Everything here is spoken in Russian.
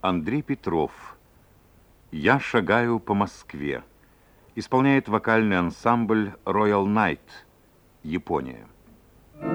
Андрей Петров. «Я шагаю по Москве». Исполняет вокальный ансамбль Royal Night, Япония.